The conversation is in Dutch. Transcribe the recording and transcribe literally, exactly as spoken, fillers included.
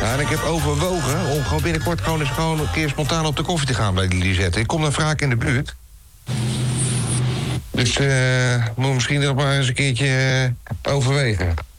Ja, en ik heb overwogen om gewoon binnenkort gewoon eens gewoon een keer spontaan op de koffie te gaan bij die Lisette. Ik kom dan vaak in de buurt. Dus uh, moet misschien nog maar eens een keertje uh, overwegen.